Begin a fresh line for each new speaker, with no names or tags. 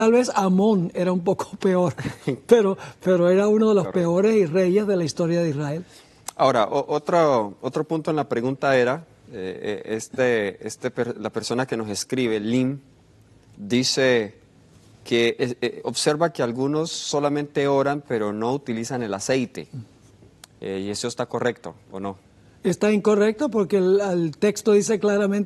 Tal vez Amón era un poco peor, pero era uno de los peores reyes de la historia de Israel.
Ahora, otro punto en la pregunta era, la persona que nos escribe, Lim, dice que observa que algunos solamente oran, pero no utilizan el aceite. ¿Y eso está correcto o no?
Está incorrecto porque el texto dice claramente